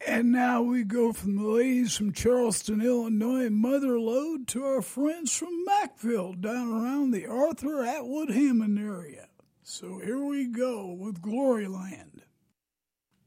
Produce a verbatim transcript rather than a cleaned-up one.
And now we go from the ladies from Charleston, Illinois, Mother Lode, to our friends from Mackville, down around the Arthur Atwood Hammond area. So here we go with Gloryland.